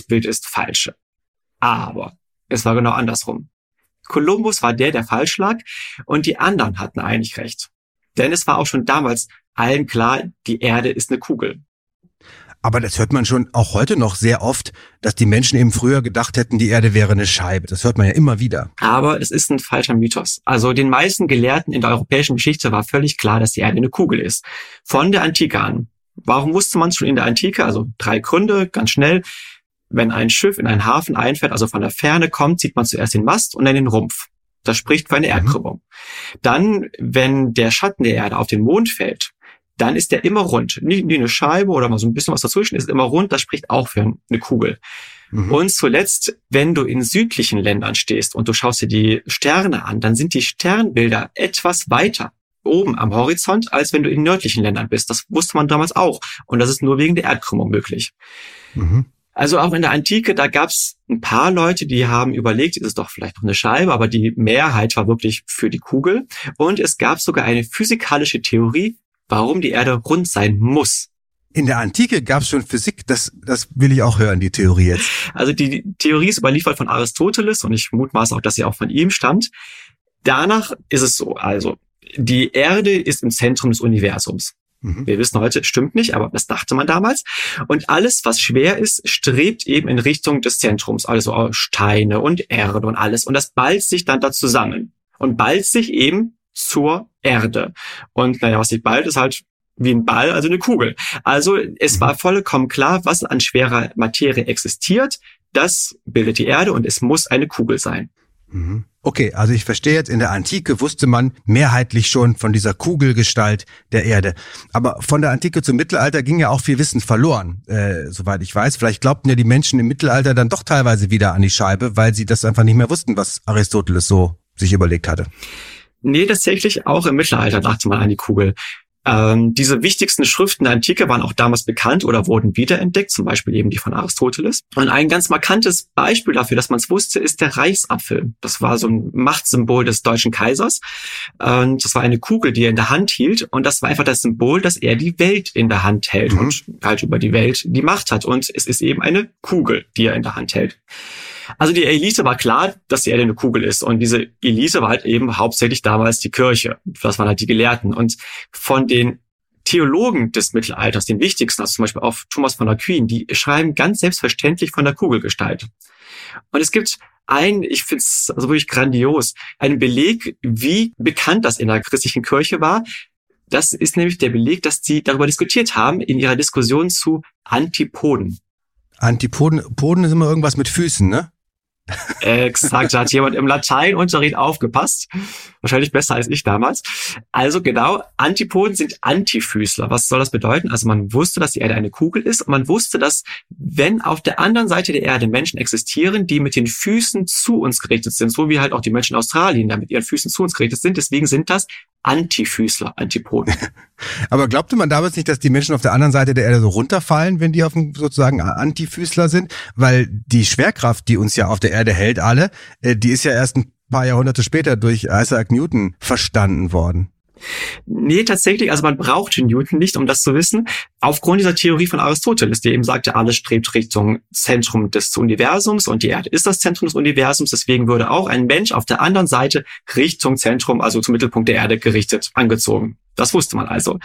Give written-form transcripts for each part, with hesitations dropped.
Bild ist falsch. Aber es war genau andersrum. Kolumbus war der falsch lag und die anderen hatten eigentlich recht. Denn es war auch schon damals allen klar, die Erde ist eine Kugel. Aber das hört man schon auch heute noch sehr oft, dass die Menschen eben früher gedacht hätten, die Erde wäre eine Scheibe. Das hört man ja immer wieder. Aber es ist ein falscher Mythos. Also den meisten Gelehrten in der europäischen Geschichte war völlig klar, dass die Erde eine Kugel ist. Von der Antike an. Warum wusste man es schon in der Antike? Also 3 Gründe, ganz schnell. Wenn ein Schiff in einen Hafen einfährt, also von der Ferne kommt, sieht man zuerst den Mast und dann den Rumpf. Das spricht für eine Erdkrümmung. Dann, wenn der Schatten der Erde auf den Mond fällt, dann ist der immer rund. Nie eine Scheibe oder mal so ein bisschen was dazwischen, ist immer rund. Das spricht auch für eine Kugel. Und zuletzt, wenn du in südlichen Ländern stehst und du schaust dir die Sterne an, dann sind die Sternbilder etwas weiter oben am Horizont, als wenn du in nördlichen Ländern bist. Das wusste man damals auch. Und das ist nur wegen der Erdkrümmung möglich. Also auch in der Antike, da gab es ein paar Leute, die haben überlegt, ist es doch vielleicht noch eine Scheibe, aber die Mehrheit war wirklich für die Kugel. Und es gab sogar eine physikalische Theorie, warum die Erde rund sein muss. In der Antike gab es schon Physik, das will ich auch hören, die Theorie jetzt. Also die Theorie ist überliefert von Aristoteles und ich mutmaße auch, dass sie auch von ihm stammt. Danach ist es so, also die Erde ist im Zentrum des Universums. Wir wissen heute, stimmt nicht, aber das dachte man damals. Und alles, was schwer ist, strebt eben in Richtung des Zentrums. Also Steine und Erde und alles. Und das ballt sich dann da zusammen. Und ballt sich eben zur Erde. Und was sich ballt, ist halt wie ein Ball, also eine Kugel. Also es war vollkommen klar, was an schwerer Materie existiert. Das bildet die Erde und es muss eine Kugel sein. Okay, also ich verstehe jetzt, in der Antike wusste man mehrheitlich schon von dieser Kugelgestalt der Erde. Aber von der Antike zum Mittelalter ging ja auch viel Wissen verloren, soweit ich weiß. Vielleicht glaubten ja die Menschen im Mittelalter dann doch teilweise wieder an die Scheibe, weil sie das einfach nicht mehr wussten, was Aristoteles so sich überlegt hatte. Nee, tatsächlich auch im Mittelalter dachte man an die Kugel. Diese wichtigsten Schriften der Antike waren auch damals bekannt oder wurden wiederentdeckt, zum Beispiel eben die von Aristoteles. Und ein ganz markantes Beispiel dafür, dass man es wusste, ist der Reichsapfel. Das war so ein Machtsymbol des deutschen Kaisers. Und das war eine Kugel, die er in der Hand hielt. Und das war einfach das Symbol, dass er die Welt in der Hand hält und halt über die Welt die Macht hat. Und es ist eben eine Kugel, die er in der Hand hält. Also die Elite war klar, dass die Erde eine Kugel ist. Und diese Elite war halt eben hauptsächlich damals die Kirche. Das waren halt die Gelehrten. Und von den Theologen des Mittelalters, den wichtigsten, also zum Beispiel auch Thomas von Aquin, die schreiben ganz selbstverständlich von der Kugelgestalt. Und es gibt ich finde es also wirklich grandios, einen Beleg, wie bekannt das in der christlichen Kirche war. Das ist nämlich der Beleg, dass sie darüber diskutiert haben in ihrer Diskussion zu Antipoden. Poden ist immer irgendwas mit Füßen, ne? Exakt, da hat jemand im Lateinunterricht aufgepasst. Wahrscheinlich besser als ich damals. Also genau, Antipoden sind Antifüßler. Was soll das bedeuten? Also man wusste, dass die Erde eine Kugel ist und man wusste, dass wenn auf der anderen Seite der Erde Menschen existieren, die mit den Füßen zu uns gerichtet sind, so wie halt auch die Menschen in Australien, die mit ihren Füßen zu uns gerichtet sind, deswegen sind das Antifüßler, Antipoden. Aber glaubte man damals nicht, dass die Menschen auf der anderen Seite der Erde so runterfallen, wenn die auf dem sozusagen Antifüßler sind? Weil die Schwerkraft, die uns ja auf der Erde hält, die ist ja erst ein paar Jahrhunderte später durch Isaac Newton verstanden worden. Nee, tatsächlich, also man brauchte Newton nicht, um das zu wissen. Aufgrund dieser Theorie von Aristoteles, der eben sagte, alles strebt Richtung Zentrum des Universums und die Erde ist das Zentrum des Universums. Deswegen würde auch ein Mensch auf der anderen Seite Richtung Zentrum, also zum Mittelpunkt der Erde gerichtet, angezogen. Das wusste man also.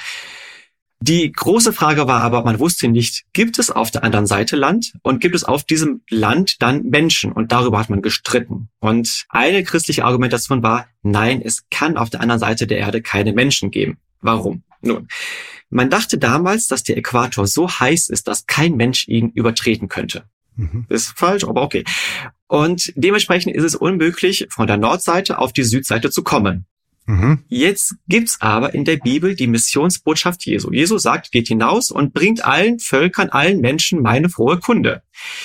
Die große Frage war aber, man wusste nicht, gibt es auf der anderen Seite Land und gibt es auf diesem Land dann Menschen? Und darüber hat man gestritten. Und eine christliche Argumentation war, nein, es kann auf der anderen Seite der Erde keine Menschen geben. Warum? Nun, man dachte damals, dass der Äquator so heiß ist, dass kein Mensch ihn übertreten könnte. Das ist falsch, aber okay. Und dementsprechend ist es unmöglich, von der Nordseite auf die Südseite zu kommen. Jetzt gibt's aber in der Bibel die Missionsbotschaft Jesu. Jesu sagt, geht hinaus und bringt allen Völkern, allen Menschen meine frohe Kunde.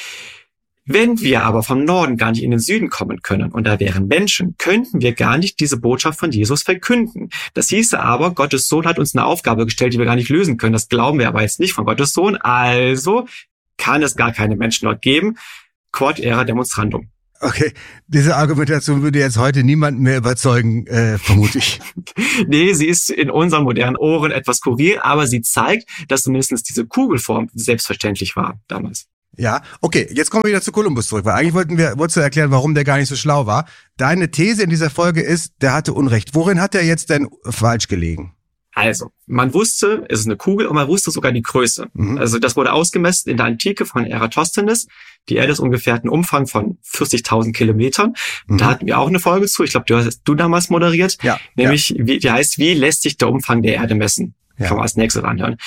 Wenn wir aber vom Norden gar nicht in den Süden kommen können und da wären Menschen, könnten wir gar nicht diese Botschaft von Jesus verkünden. Das hieße aber, Gottes Sohn hat uns eine Aufgabe gestellt, die wir gar nicht lösen können. Das glauben wir aber jetzt nicht von Gottes Sohn. Also kann es gar keine Menschen dort geben. Quod era demonstrandum. Okay, diese Argumentation würde jetzt heute niemanden mehr überzeugen, vermute ich. Nee, sie ist in unseren modernen Ohren etwas skurril, aber sie zeigt, dass zumindest diese Kugelform selbstverständlich war damals. Ja, okay, jetzt kommen wir wieder zu Kolumbus zurück, weil eigentlich wolltest du erklären, warum der gar nicht so schlau war. Deine These in dieser Folge ist, der hatte Unrecht. Worin hat er jetzt denn falsch gelegen? Also, man wusste, es ist eine Kugel und man wusste sogar die Größe. Also das wurde ausgemessen in der Antike von Eratosthenes. Die Erde ist ungefähr einen Umfang von 40.000 Kilometern. Da hatten wir auch eine Folge zu. Ich glaube, du hast damals moderiert. Ja. Nämlich, die heißt, wie lässt sich der Umfang der Erde messen? Ja. Kann man als nächstes anhören.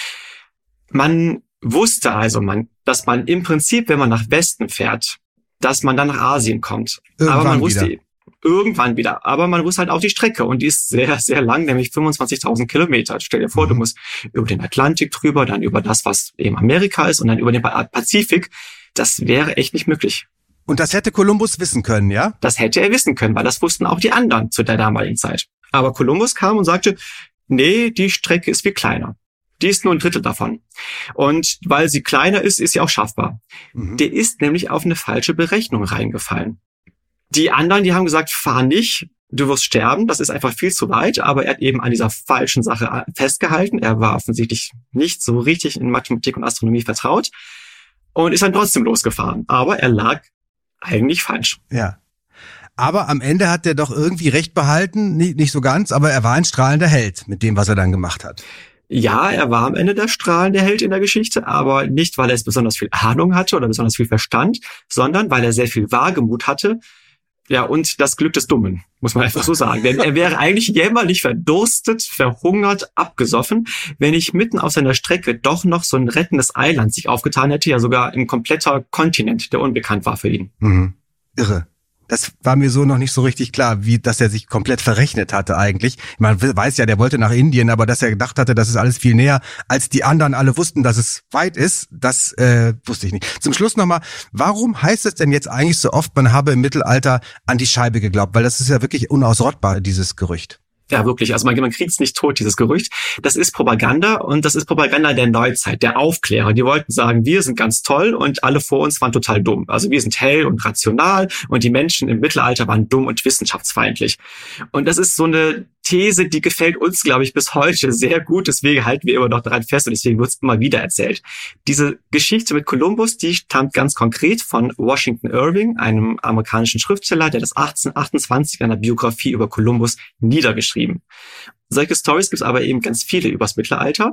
Man wusste also, dass man im Prinzip, wenn man nach Westen fährt, dass man dann nach Asien kommt. Irgendwann Aber man wusste wieder. Irgendwann wieder. Aber man wusste halt auch die Strecke und die ist sehr, sehr lang, nämlich 25.000 Kilometer. Stell dir vor, du musst über den Atlantik drüber, dann über das, was eben Amerika ist und dann über den Pazifik. Das wäre echt nicht möglich. Und das hätte Kolumbus wissen können, ja? Das hätte er wissen können, weil das wussten auch die anderen zu der damaligen Zeit. Aber Kolumbus kam und sagte, nee, die Strecke ist viel kleiner. Die ist nur ein Drittel davon. Und weil sie kleiner ist, ist sie auch schaffbar. Der ist nämlich auf eine falsche Berechnung reingefallen. Die anderen, die haben gesagt, fahr nicht, du wirst sterben, das ist einfach viel zu weit. Aber er hat eben an dieser falschen Sache festgehalten. Er war offensichtlich nicht so richtig in Mathematik und Astronomie vertraut und ist dann trotzdem losgefahren. Aber er lag eigentlich falsch. Ja. Aber am Ende hat er doch irgendwie recht behalten, nicht so ganz, aber er war ein strahlender Held mit dem, was er dann gemacht hat. Ja, er war am Ende der strahlende Held in der Geschichte, aber nicht, weil er es besonders viel Ahnung hatte oder besonders viel Verstand, sondern weil er sehr viel Wagemut hatte. Ja, und das Glück des Dummen, muss man einfach so sagen. Denn er wäre eigentlich jämmerlich verdurstet, verhungert, abgesoffen, wenn nicht mitten auf seiner Strecke doch noch so ein rettendes Eiland sich aufgetan hätte, ja sogar ein kompletter Kontinent, der unbekannt war für ihn. Irre. Das war mir so noch nicht so richtig klar, dass er sich komplett verrechnet hatte eigentlich. Man weiß ja, der wollte nach Indien, aber dass er gedacht hatte, das ist alles viel näher, als die anderen alle wussten, dass es weit ist, das wusste ich nicht. Zum Schluss nochmal, warum heißt es denn jetzt eigentlich so oft, man habe im Mittelalter an die Scheibe geglaubt? Weil das ist ja wirklich unausrottbar, dieses Gerücht. Ja, wirklich. Also man kriegt's nicht tot, dieses Gerücht. Das ist Propaganda und das ist Propaganda der Neuzeit, der Aufklärer. Die wollten sagen, wir sind ganz toll und alle vor uns waren total dumm. Also wir sind hell und rational und die Menschen im Mittelalter waren dumm und wissenschaftsfeindlich. Und das ist so eine These, die gefällt uns, glaube ich, bis heute sehr gut. Deswegen halten wir immer noch daran fest und deswegen wird es immer wieder erzählt. Diese Geschichte mit Kolumbus, die stammt ganz konkret von Washington Irving, einem amerikanischen Schriftsteller, der das 1828 in einer Biografie über Kolumbus niedergeschrieben. Solche Stories gibt es aber eben ganz viele übers Mittelalter.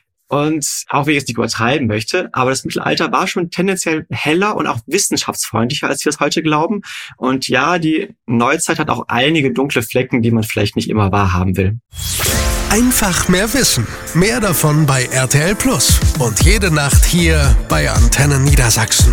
Und auch wenn ich es nicht übertreiben möchte, aber das Mittelalter war schon tendenziell heller und auch wissenschaftsfreundlicher, als wir es heute glauben. Und ja, die Neuzeit hat auch einige dunkle Flecken, die man vielleicht nicht immer wahrhaben will. Einfach mehr Wissen. Mehr davon bei RTL Plus. Und jede Nacht hier bei Antenne Niedersachsen.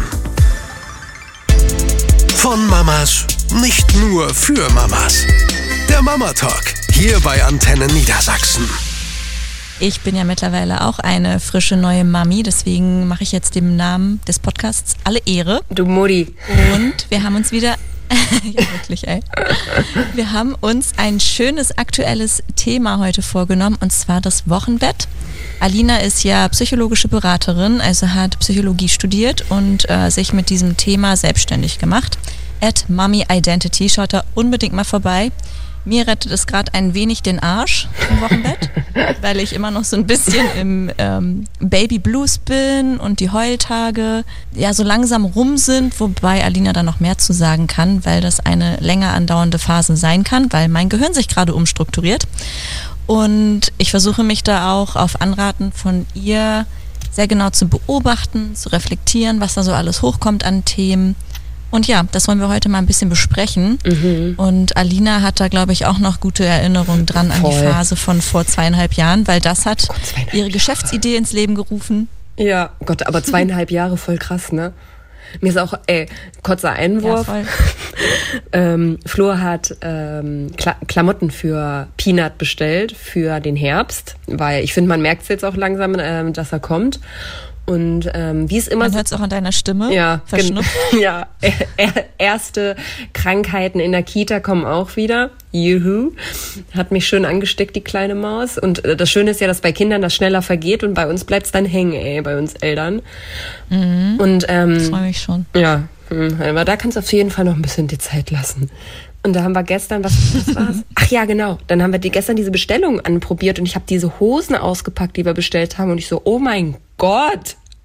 Von Mamas, nicht nur für Mamas. Der Mama Talk, hier bei Antenne Niedersachsen. Ich bin ja mittlerweile auch eine frische neue Mami, deswegen mache ich jetzt dem Namen des Podcasts alle Ehre. Du Mutti. Und wir haben uns wieder, ja wirklich ey, wir haben uns ein schönes aktuelles Thema heute vorgenommen und zwar das Wochenbett. Alina ist ja psychologische Beraterin, also hat Psychologie studiert und sich mit diesem Thema selbstständig gemacht. @MummyIdentity, schaut da unbedingt mal vorbei. Mir rettet es gerade ein wenig den Arsch im Wochenbett, weil ich immer noch so ein bisschen im Baby Blues bin und die Heultage ja so langsam rum sind, wobei Alina da noch mehr zu sagen kann, weil das eine länger andauernde Phase sein kann, weil mein Gehirn sich gerade umstrukturiert. Und ich versuche mich da auch auf Anraten von ihr sehr genau zu beobachten, zu reflektieren, was da so alles hochkommt an Themen. Und ja, das wollen wir heute mal ein bisschen besprechen. Und Alina hat da, glaube ich, auch noch gute Erinnerungen dran an die Phase von vor 2,5 Jahren, weil das hat ihre Geschäftsidee ins Leben gerufen. Ja, Gott, aber 2,5 Jahre, voll krass, ne? Mir ist auch, kurzer Einwurf. Ja, voll. Flo hat Klamotten für Peanut bestellt für den Herbst, weil ich finde, man merkt es jetzt auch langsam, dass er kommt. Und wie es immer Man hört es auch an deiner Stimme. Ja, verschnupft. Ja, erste Krankheiten in der Kita kommen auch wieder. Juhu. Hat mich schön angesteckt, die kleine Maus. Und das Schöne ist ja, dass bei Kindern das schneller vergeht und bei uns bleibt es dann hängen, bei uns Eltern. Und Das freue mich schon. ja, aber da kannst du auf jeden Fall noch ein bisschen die Zeit lassen. Und da haben wir gestern, was war's? Ach ja, genau. Dann haben wir gestern diese Bestellung anprobiert und ich habe diese Hosen ausgepackt, die wir bestellt haben und ich so, oh mein Gott.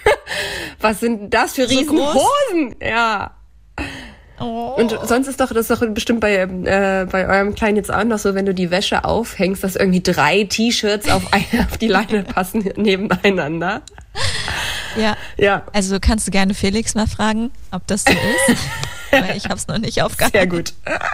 Was sind das für So Riesenhosen? Ja. Oh. Und sonst ist das doch bestimmt bei eurem Kleinen jetzt auch noch so, wenn du die Wäsche aufhängst, dass irgendwie 3 T-Shirts auf die Leine passen nebeneinander. Ja. Also kannst du gerne Felix mal fragen, ob das so ist. Weil ich hab's noch nicht aufgehalten. Sehr gut.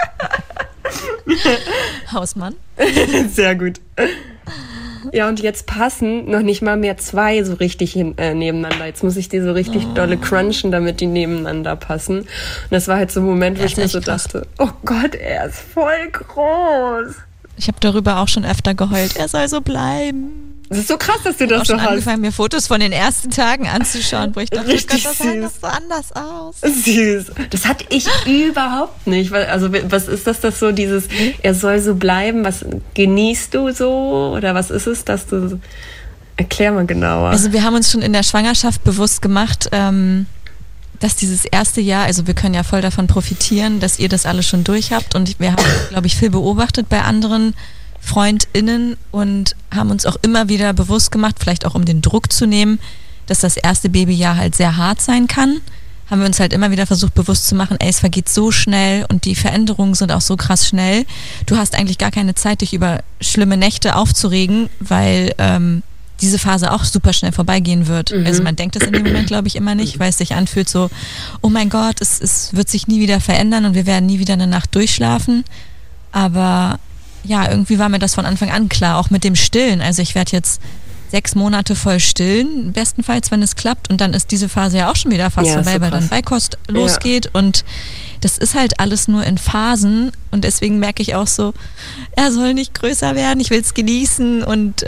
Hausmann. Sehr gut. Ja, und jetzt passen noch nicht mal mehr 2 so richtig nebeneinander. Jetzt muss ich die so richtig dolle crunchen, damit die nebeneinander passen. Und das war halt so ein Moment, wo ich mir so dachte, oh Gott, er ist voll groß. Ich habe darüber auch schon öfter geheult. Er soll so bleiben. Das ist so krass, dass du das so hast. Ich habe schon angefangen, mir Fotos von den ersten Tagen anzuschauen, wo ich dachte, richtig oh Gott, das sah das so anders aus. Süß. Das hatte ich überhaupt nicht. Also was ist das so, dieses, er soll so bleiben? Was genießt du so? Oder was ist es, dass du... Erklär mal genauer. Also wir haben uns schon in der Schwangerschaft bewusst gemacht, dass dieses erste Jahr, also wir können ja voll davon profitieren, dass ihr das alles schon durch habt. Und wir haben, glaube ich, viel beobachtet bei anderen FreundInnen und haben uns auch immer wieder bewusst gemacht, vielleicht auch um den Druck zu nehmen, dass das erste Babyjahr halt sehr hart sein kann. Haben wir uns halt immer wieder versucht bewusst zu machen, es vergeht so schnell und die Veränderungen sind auch so krass schnell. Du hast eigentlich gar keine Zeit, dich über schlimme Nächte aufzuregen, weil diese Phase auch super schnell vorbeigehen wird. Also man denkt das in dem Moment, glaube ich, immer nicht, weil es sich anfühlt so, oh mein Gott, es wird sich nie wieder verändern und wir werden nie wieder eine Nacht durchschlafen. Aber ja, irgendwie war mir das von Anfang an klar, auch mit dem Stillen. Also ich werde jetzt 6 Monate voll stillen, bestenfalls, wenn es klappt. Und dann ist diese Phase ja auch schon wieder fast vorbei, weil dann Beikost losgeht. Und das ist halt alles nur in Phasen. Und deswegen merke ich auch so, er soll nicht größer werden, ich will es genießen und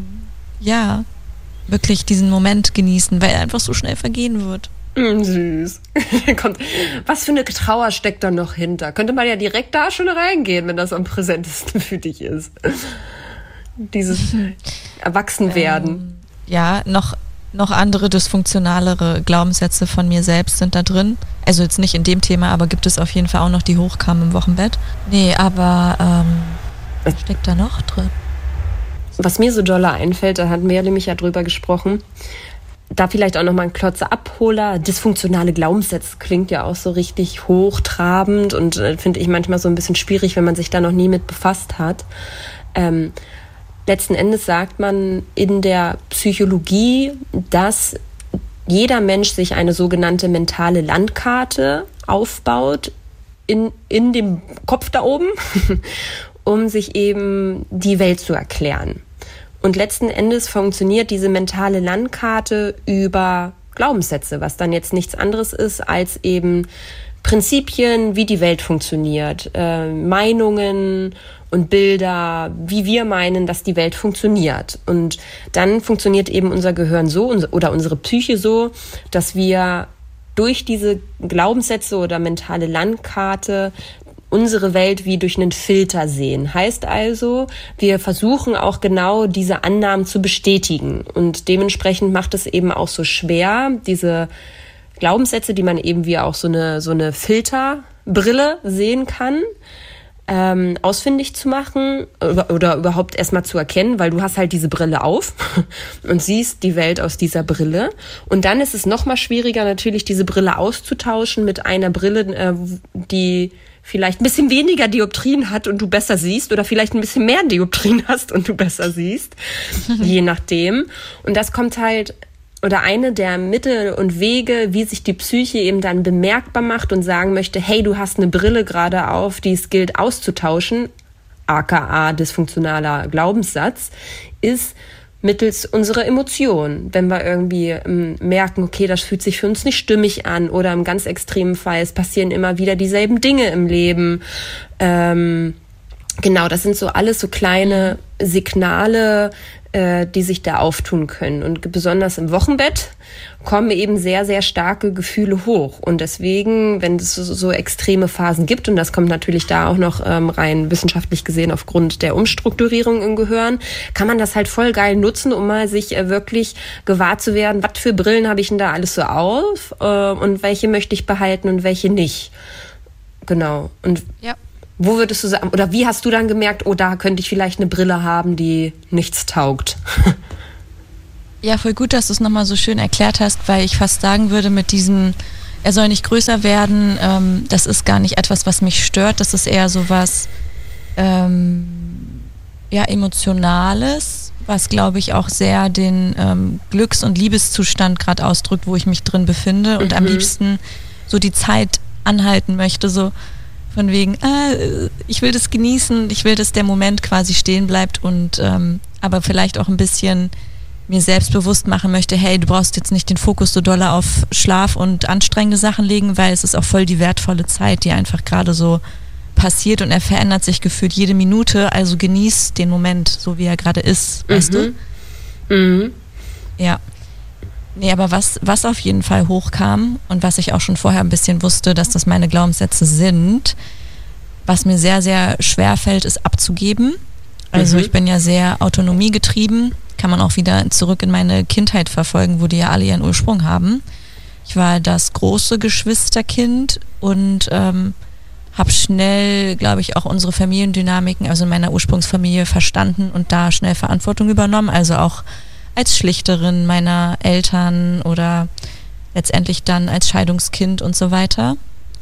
wirklich diesen Moment genießen, weil er einfach so schnell vergehen wird. Süß. Was für eine Trauer steckt da noch hinter? Könnte man ja direkt da schon reingehen, wenn das am präsentesten für dich ist. Dieses Erwachsenwerden. Noch andere dysfunktionalere Glaubenssätze von mir selbst sind da drin. Also jetzt nicht in dem Thema, aber gibt es auf jeden Fall auch noch, die hochkamen im Wochenbett. Nee, aber was steckt da noch drin? Was mir so doll einfällt, da hatten wir nämlich ja drüber gesprochen, da vielleicht auch nochmal ein Klotze-Abholer. Dysfunktionale Glaubenssätze klingt ja auch so richtig hochtrabend und finde ich manchmal so ein bisschen schwierig, wenn man sich da noch nie mit befasst hat. Letzten Endes sagt man in der Psychologie, dass jeder Mensch sich eine sogenannte mentale Landkarte aufbaut in dem Kopf da oben, um sich eben die Welt zu erklären. Und letzten Endes funktioniert diese mentale Landkarte über Glaubenssätze, was dann jetzt nichts anderes ist als eben Prinzipien, wie die Welt funktioniert, Meinungen und Bilder, wie wir meinen, dass die Welt funktioniert. Und dann funktioniert eben unser Gehirn so oder unsere Psyche so, dass wir durch diese Glaubenssätze oder mentale Landkarte unsere Welt wie durch einen Filter sehen. Heißt also, wir versuchen auch genau diese Annahmen zu bestätigen. Und dementsprechend macht es eben auch so schwer, diese Glaubenssätze, die man eben wie auch so eine Filterbrille sehen kann, ausfindig zu machen oder überhaupt erstmal zu erkennen, weil du hast halt diese Brille auf und siehst die Welt aus dieser Brille. Und dann ist es noch mal schwieriger, natürlich diese Brille auszutauschen mit einer Brille, die vielleicht ein bisschen weniger Dioptrien hat und du besser siehst oder vielleicht ein bisschen mehr Dioptrien hast und du besser siehst, je nachdem. Und das kommt halt, oder eine der Mittel und Wege, wie sich die Psyche eben dann bemerkbar macht und sagen möchte, hey, du hast eine Brille gerade auf, die es gilt auszutauschen, aka dysfunktionaler Glaubenssatz, ist mittels unserer Emotionen. Wenn wir irgendwie merken, okay, das fühlt sich für uns nicht stimmig an oder im ganz extremen Fall, es passieren immer wieder dieselben Dinge im Leben. Genau, das sind so alles so kleine Signale, die sich da auftun können. Und besonders im Wochenbett kommen eben sehr, sehr starke Gefühle hoch. Und deswegen, wenn es so extreme Phasen gibt, und das kommt natürlich da auch noch rein wissenschaftlich gesehen aufgrund der Umstrukturierung im Gehirn, kann man das halt voll geil nutzen, um mal sich wirklich gewahr zu werden, was für Brillen habe ich denn da alles so auf und welche möchte ich behalten und welche nicht. Genau. Und ja. Wo würdest du sagen, oder wie hast du dann gemerkt, oh, da könnte ich vielleicht eine Brille haben, die nichts taugt? Ja, voll gut, dass du es nochmal so schön erklärt hast, weil ich fast sagen würde, mit diesem, er soll nicht größer werden, das ist gar nicht etwas, was mich stört, das ist eher so was Emotionales, was, glaube ich, auch sehr den Glücks- und Liebeszustand gerade ausdrückt, wo ich mich drin befinde und am liebsten so die Zeit anhalten möchte, so von wegen, ich will das genießen, ich will, dass der Moment quasi stehen bleibt und aber vielleicht auch ein bisschen mir selbstbewusst machen möchte, hey, du brauchst jetzt nicht den Fokus so doll auf Schlaf und anstrengende Sachen legen, weil es ist auch voll die wertvolle Zeit, die einfach gerade so passiert und er verändert sich gefühlt jede Minute, also genieß den Moment, so wie er gerade ist, weißt du? Ja. Nee, aber was auf jeden Fall hochkam und was ich auch schon vorher ein bisschen wusste, dass das meine Glaubenssätze sind, was mir sehr, sehr schwer fällt, ist abzugeben. Also ich bin ja sehr autonomiegetrieben, kann man auch wieder zurück in meine Kindheit verfolgen, wo die ja alle ihren Ursprung haben. Ich war das große Geschwisterkind und habe schnell, glaube ich, auch unsere Familiendynamiken, also in meiner Ursprungsfamilie verstanden und da schnell Verantwortung übernommen, also auch als Schlichterin meiner Eltern oder letztendlich dann als Scheidungskind und so weiter.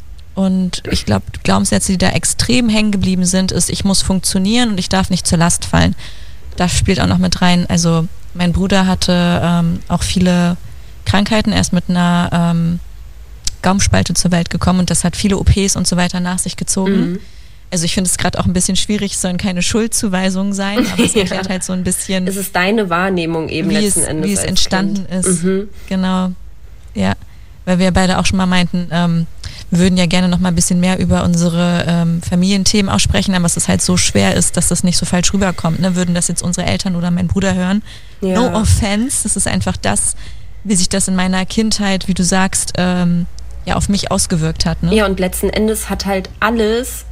Und ich glaube, Glaubenssätze, die da extrem hängen geblieben sind, ist, ich muss funktionieren und ich darf nicht zur Last fallen. Das spielt auch noch mit rein. Also mein Bruder hatte auch viele Krankheiten, er ist mit einer Gaumenspalte zur Welt gekommen und das hat viele OPs und so weiter nach sich gezogen. Also ich finde es gerade auch ein bisschen schwierig, es sollen keine Schuldzuweisungen sein, aber es erklärt halt so ein bisschen... Es ist deine Wahrnehmung eben letzten Endes. Wie es entstanden ist. Genau, ja. Weil wir beide auch schon mal meinten, wir würden ja gerne noch mal ein bisschen mehr über unsere Familienthemen aussprechen, aber es ist halt so schwer ist, dass das nicht so falsch rüberkommt. Ne? Würden das jetzt unsere Eltern oder mein Bruder hören? Ja. No offense, das ist einfach das, wie sich das in meiner Kindheit, wie du sagst, auf mich ausgewirkt hat. Ne? Ja, und letzten Endes hat halt alles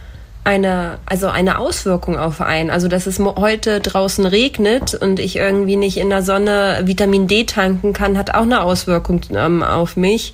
eine Auswirkung auf einen. Also, dass es heute draußen regnet und ich irgendwie nicht in der Sonne Vitamin D tanken kann, hat auch eine Auswirkung auf mich.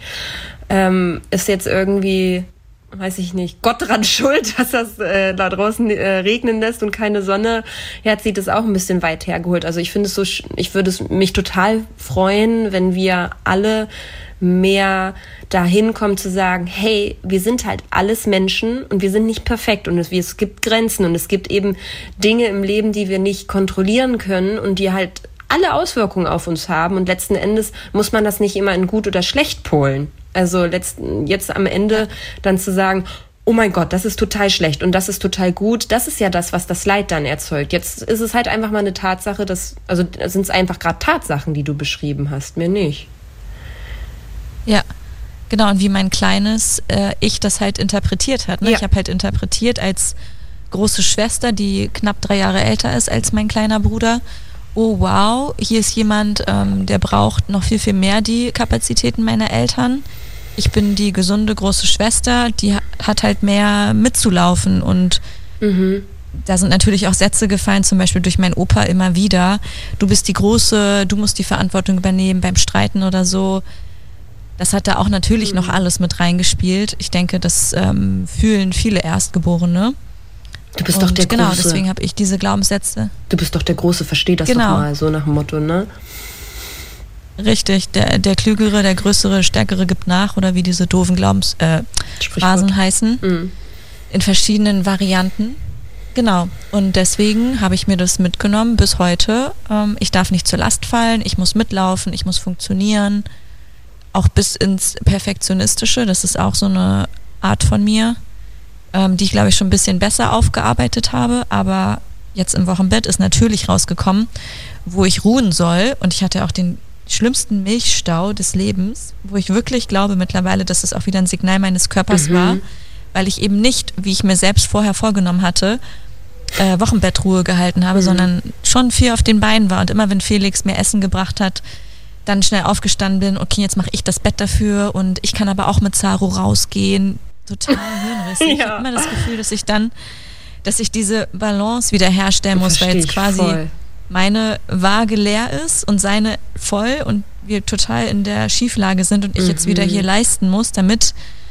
Ist jetzt irgendwie, weiß ich nicht, Gott dran schuld, dass das da draußen regnen lässt und keine Sonne herzieht, ist auch ein bisschen weit hergeholt. Also ich finde es so, ich würde es mich total freuen, wenn wir alle mehr dahin kommen zu sagen, hey, wir sind halt alles Menschen und wir sind nicht perfekt und es gibt Grenzen und es gibt eben Dinge im Leben, die wir nicht kontrollieren können und die halt alle Auswirkungen auf uns haben und letzten Endes muss man das nicht immer in gut oder schlecht polen. Also jetzt am Ende dann zu sagen, oh mein Gott, das ist total schlecht und das ist total gut, das ist ja das, was das Leid dann erzeugt. Jetzt ist es halt einfach mal eine Tatsache, sind es einfach gerade Tatsachen, die du beschrieben hast, mir nicht. Ja, genau, und wie mein kleines Ich das halt interpretiert hat. Ne? Ja. Ich habe halt interpretiert als große Schwester, die knapp 3 Jahre älter ist als mein kleiner Bruder, oh wow, hier ist jemand, der braucht noch viel, viel mehr die Kapazitäten meiner Eltern. Ich bin die gesunde große Schwester, die hat halt mehr mitzulaufen und da sind natürlich auch Sätze gefallen, zum Beispiel durch meinen Opa immer wieder, du bist die Große, du musst die Verantwortung übernehmen beim Streiten oder so. Das hat da auch natürlich noch alles mit reingespielt. Ich denke, das fühlen viele Erstgeborene. Du bist doch der Große. Genau, deswegen habe ich diese Glaubenssätze. Du bist doch der Große, versteh das doch mal, so nach dem Motto, ne? Richtig, der Klügere, der Größere, Stärkere gibt nach oder wie diese doofen Glaubensphrasen heißen. In verschiedenen Varianten. Genau, und deswegen habe ich mir das mitgenommen bis heute. Ich darf nicht zur Last fallen, ich muss mitlaufen, ich muss funktionieren. Auch bis ins Perfektionistische, das ist auch so eine Art von mir, die ich, glaube ich, schon ein bisschen besser aufgearbeitet habe, aber jetzt im Wochenbett ist natürlich rausgekommen, wo ich ruhen soll und ich hatte auch den schlimmsten Milchstau des Lebens, wo ich wirklich glaube mittlerweile, dass es auch wieder ein Signal meines Körpers war, weil ich eben nicht, wie ich mir selbst vorher vorgenommen hatte, Wochenbettruhe gehalten habe, sondern schon viel auf den Beinen war und immer wenn Felix mir Essen gebracht hat, dann schnell aufgestanden bin, okay, jetzt mache ich das Bett dafür und ich kann aber auch mit Zaro rausgehen. Total hirnrissig. Ich habe immer das Gefühl, dass ich diese Balance wieder herstellen muss, weil jetzt quasi meine Waage leer ist und seine voll und wir total in der Schieflage sind und ich jetzt wieder hier leisten muss, damit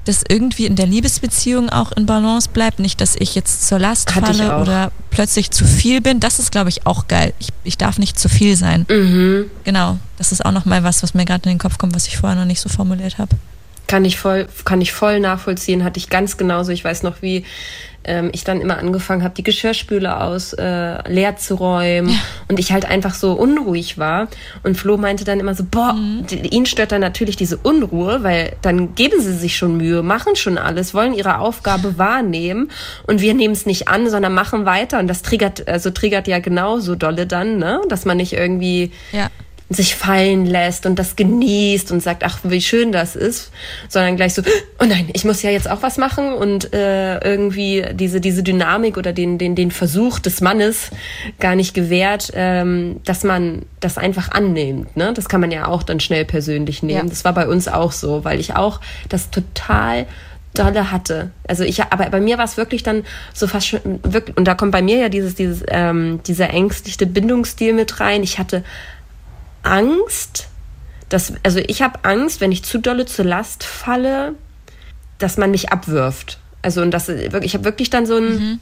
das irgendwie in der Liebesbeziehung auch in Balance bleibt. Nicht, dass ich jetzt zur Last falle oder plötzlich zu viel bin. Das ist, glaube ich, auch geil. Ich darf nicht zu viel sein. Mhm. Genau, das ist auch nochmal was mir gerade in den Kopf kommt, was ich vorher noch nicht so formuliert habe. Kann ich voll nachvollziehen, hatte ich ganz genauso. Ich weiß noch, wie ich dann immer angefangen habe, die Geschirrspüle leer zu räumen und ich halt einfach so unruhig war. Und Flo meinte dann immer so, ihn stört dann natürlich diese Unruhe, weil dann geben sie sich schon Mühe, machen schon alles, wollen ihre Aufgabe wahrnehmen und wir nehmen es nicht an, sondern machen weiter. Und das triggert ja genauso dolle dann, ne? Dass man nicht irgendwie sich fallen lässt und das genießt und sagt, ach, wie schön das ist, sondern gleich so, oh nein, ich muss ja jetzt auch was machen und irgendwie diese Dynamik oder den Versuch des Mannes gar nicht gewährt, dass man das einfach annimmt. Ne? Das kann man ja auch dann schnell persönlich nehmen. Ja. Das war bei uns auch so, weil ich auch das total dolle hatte. Also aber bei mir war es wirklich dann so fast schon, wirklich, und da kommt bei mir ja dieser ängstliche Bindungsstil mit rein. Ich hatte Angst, ich habe Angst, wenn ich zu dolle zur Last falle, dass man mich abwirft. Also und ich habe wirklich dann so ein,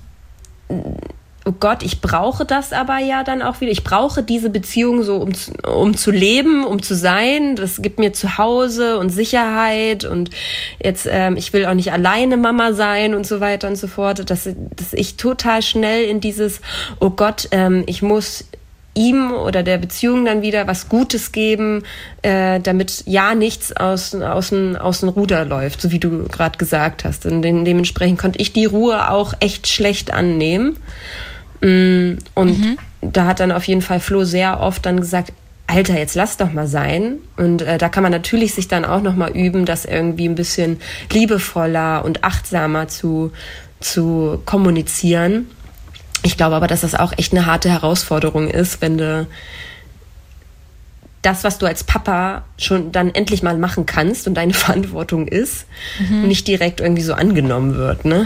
oh Gott, ich brauche das aber ja dann auch wieder. Ich brauche diese Beziehung so, um zu leben, um zu sein. Das gibt mir Zuhause und Sicherheit und jetzt, ich will auch nicht alleine Mama sein und so weiter und so fort. Dass ich total schnell in dieses, oh Gott, ich muss ihm oder der Beziehung dann wieder was Gutes geben, damit ja nichts aus dem Ruder läuft, so wie du gerade gesagt hast. Und dementsprechend konnte ich die Ruhe auch echt schlecht annehmen. Und da hat dann auf jeden Fall Flo sehr oft dann gesagt, Alter, jetzt lass doch mal sein. Und da kann man natürlich sich dann auch noch mal üben, das irgendwie ein bisschen liebevoller und achtsamer zu kommunizieren. Ich glaube aber, dass das auch echt eine harte Herausforderung ist, wenn du das, was du als Papa schon dann endlich mal machen kannst und deine Verantwortung ist, nicht direkt irgendwie so angenommen wird, ne?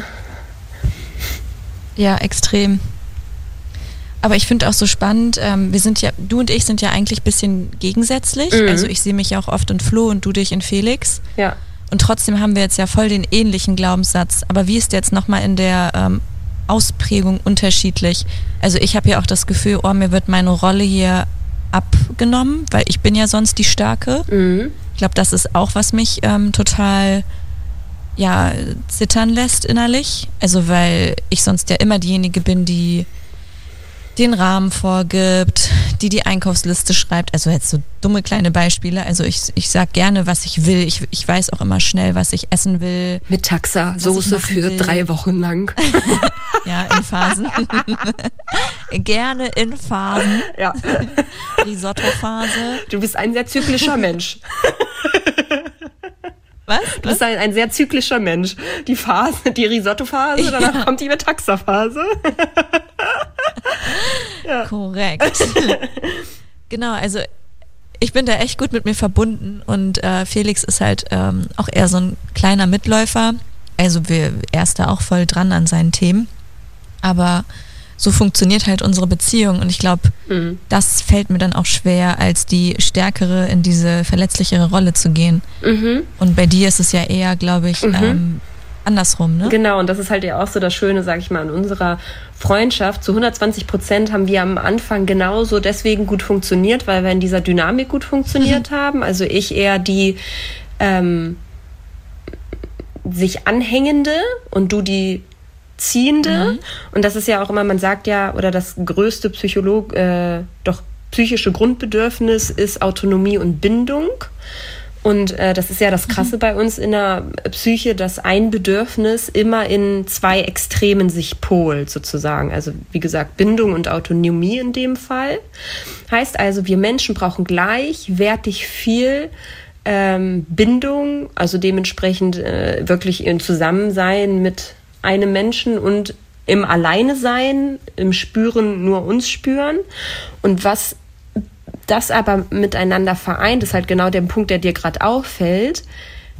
Ja, extrem. Aber ich finde auch so spannend, du und ich sind ja eigentlich ein bisschen gegensätzlich. Also ich sehe mich ja auch oft in Flo und du dich in Felix. Ja. Und trotzdem haben wir jetzt ja voll den ähnlichen Glaubenssatz. Aber wie ist der jetzt nochmal in der Ausprägung unterschiedlich? Also ich habe ja auch das Gefühl, mir wird meine Rolle hier abgenommen, weil ich bin ja sonst die Starke. Ich glaube, das ist auch, was mich total zittern lässt innerlich. Also weil ich sonst ja immer diejenige bin, die den Rahmen vorgibt, die Einkaufsliste schreibt. Also jetzt so dumme kleine Beispiele. Also ich sag gerne, was ich will. Ich weiß auch immer schnell, was ich essen will. Mittagssoße für 3 Wochen lang. Ja, in Phasen. Gerne in Phasen. Ja. Risotto-Phase. Du bist ein sehr zyklischer Mensch. Was? Du bist ein sehr zyklischer Mensch. Die Risotto-Phase, danach kommt die Mittagsphase. Ja. Korrekt. Genau, also ich bin da echt gut mit mir verbunden und Felix ist halt auch eher so ein kleiner Mitläufer. Also er ist da auch voll dran an seinen Themen. Aber so funktioniert halt unsere Beziehung und ich glaube, das fällt mir dann auch schwer, als die Stärkere in diese verletzlichere Rolle zu gehen. Und bei dir ist es ja eher, glaube ich, andersrum, ne? Genau, und das ist halt ja auch so das Schöne, sag ich mal, an unserer Freundschaft. Zu 120% haben wir am Anfang genauso deswegen gut funktioniert, weil wir in dieser Dynamik gut funktioniert haben. Also ich eher die sich anhängende und du die Ziehende. Und das ist ja auch immer, man sagt ja, oder das größte psychische Grundbedürfnis ist Autonomie und Bindung. Und das ist ja das Krasse bei uns in der Psyche, dass ein Bedürfnis immer in 2 Extremen sich polt, sozusagen. Also wie gesagt, Bindung und Autonomie in dem Fall. Heißt also, wir Menschen brauchen gleichwertig viel Bindung, also dementsprechend wirklich im Zusammensein mit einem Menschen und im Alleine-Sein, im Spüren, nur uns spüren. Und was das aber miteinander vereint, ist halt genau der Punkt, der dir gerade auffällt,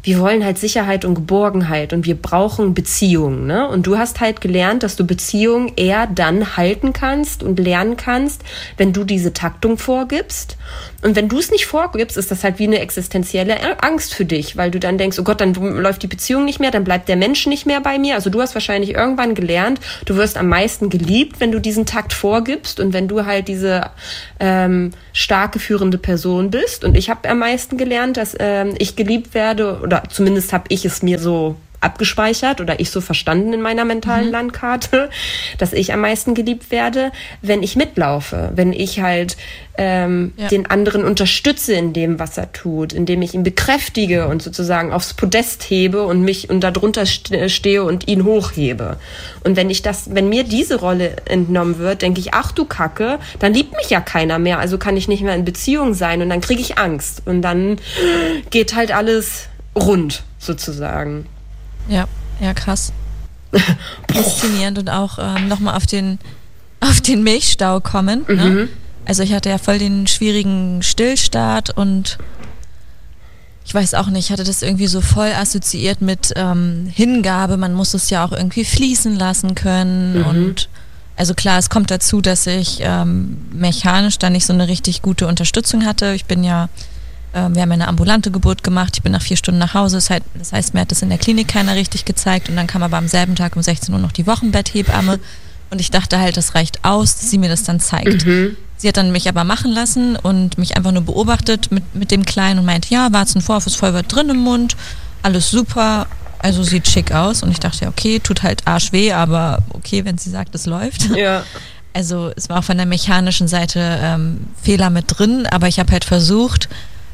wir wollen halt Sicherheit und Geborgenheit und wir brauchen Beziehungen, ne? Und du hast halt gelernt, dass du Beziehungen eher dann halten kannst und lernen kannst, wenn du diese Taktung vorgibst. Und wenn du es nicht vorgibst, ist das halt wie eine existenzielle Angst für dich, weil du dann denkst, oh Gott, dann läuft die Beziehung nicht mehr, dann bleibt der Mensch nicht mehr bei mir. Also du hast wahrscheinlich irgendwann gelernt, du wirst am meisten geliebt, wenn du diesen Takt vorgibst und wenn du halt diese starke führende Person bist. Und ich habe am meisten gelernt, dass ich geliebt werde, oder zumindest habe ich es mir so abgespeichert oder ich so verstanden in meiner mentalen Landkarte, dass ich am meisten geliebt werde, wenn ich mitlaufe, wenn ich halt den anderen unterstütze in dem, was er tut, indem ich ihn bekräftige und sozusagen aufs Podest hebe und darunter stehe und ihn hochhebe. Und wenn mir diese Rolle entnommen wird, denke ich, ach du Kacke, dann liebt mich ja keiner mehr, also kann ich nicht mehr in Beziehung sein und dann kriege ich Angst und dann geht halt alles rund sozusagen. Ja, krass. Faszinierend und auch nochmal auf den Milchstau kommen. Ne? Also ich hatte ja voll den schwierigen Stillstart und ich weiß auch nicht, ich hatte das irgendwie so voll assoziiert mit Hingabe, man muss es ja auch irgendwie fließen lassen können und also klar, es kommt dazu, dass ich mechanisch da nicht so eine richtig gute Unterstützung hatte. Ich bin ja wir haben eine ambulante Geburt gemacht, ich bin nach 4 Stunden nach Hause, das heißt, mir hat das in der Klinik keiner richtig gezeigt und dann kam aber am selben Tag um 16 Uhr noch die Wochenbetthebamme und ich dachte halt, das reicht aus, dass sie mir das dann zeigt. Sie hat dann mich aber machen lassen und mich einfach nur beobachtet mit dem Kleinen und meinte, ja, Warzenvorhof ist voll was drin im Mund, alles super, also sieht schick aus und ich dachte, ja, okay, tut halt arschweh, aber okay, wenn sie sagt, es läuft. Ja. Also es war auch von der mechanischen Seite Fehler mit drin, aber ich habe halt versucht,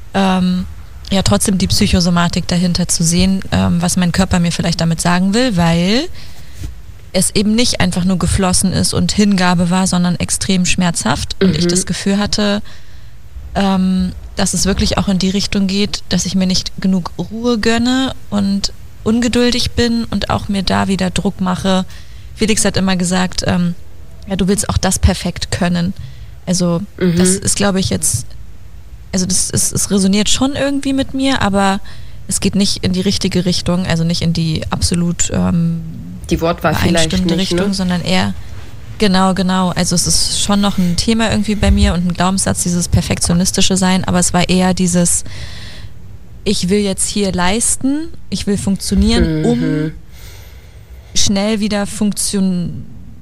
ja trotzdem die Psychosomatik dahinter zu sehen, was mein Körper mir vielleicht damit sagen will, weil es eben nicht einfach nur geflossen ist und Hingabe war, sondern extrem schmerzhaft und ich das Gefühl hatte, dass es wirklich auch in die Richtung geht, dass ich mir nicht genug Ruhe gönne und ungeduldig bin und auch mir da wieder Druck mache. Felix hat immer gesagt, ja, du willst auch das perfekt können. Also das ist, glaube ich, jetzt also es resoniert schon irgendwie mit mir, aber es geht nicht in die richtige Richtung, also nicht in die absolut die Wortwahl vielleicht nicht, Richtung, ne? Sondern eher genau. Also es ist schon noch ein Thema irgendwie bei mir und ein Glaubenssatz, dieses perfektionistische Sein, aber es war eher dieses, ich will jetzt hier leisten, ich will funktionieren, um schnell wieder funktional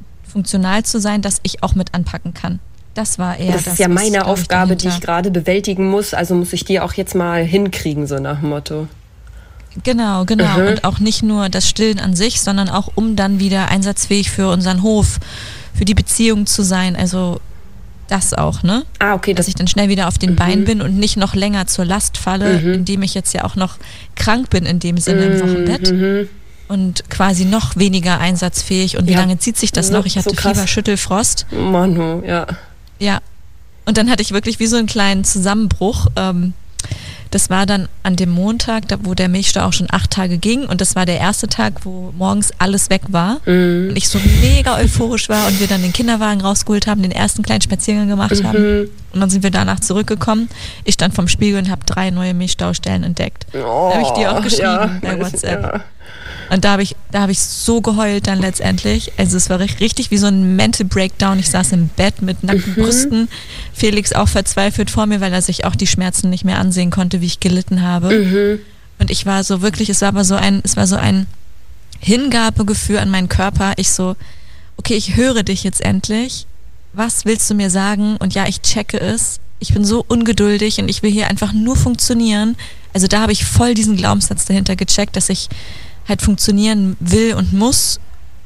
zu sein, dass ich auch mit anpacken kann. Das war eher das ist ja meine Aufgabe, die ich gerade bewältigen muss, also muss ich die auch jetzt mal hinkriegen, so nach dem Motto. Genau. Und auch nicht nur das Stillen an sich, sondern auch um dann wieder einsatzfähig für unseren Hof, für die Beziehung zu sein, also das auch, ne? Ah, okay. Dass ich dann schnell wieder auf den Beinen bin und nicht noch länger zur Last falle, indem ich jetzt ja auch noch krank bin in dem Sinne im Wochenbett. Und quasi noch weniger einsatzfähig. Und wie lange zieht sich das noch? Ich hatte so Fieber, Schüttelfrost. Manu, ja. Ja, und dann hatte ich wirklich wie so einen kleinen Zusammenbruch. Das war dann an dem Montag, wo der Milchstau auch schon 8 Tage ging und das war der erste Tag, wo morgens alles weg war und ich so mega euphorisch war und wir dann den Kinderwagen rausgeholt haben, den ersten kleinen Spaziergang gemacht haben und dann sind wir danach zurückgekommen. Ich stand vorm Spiegel und habe 3 neue Milchstaustellen entdeckt. Da habe ich dir auch geschrieben bei WhatsApp. Ja. Und da hab ich so geheult dann letztendlich. Also es war richtig wie so ein Mental Breakdown. Ich saß im Bett mit nackten Brüsten. Felix auch verzweifelt vor mir, weil er sich auch die Schmerzen nicht mehr ansehen konnte, wie ich gelitten habe. Und ich war so wirklich, es war so ein Hingabegefühl an meinen Körper. Ich so, okay, ich höre dich jetzt endlich. Was willst du mir sagen? Und ja, ich checke es. Ich bin so ungeduldig und ich will hier einfach nur funktionieren. Also da habe ich voll diesen Glaubenssatz dahinter gecheckt, dass ich halt funktionieren will und muss,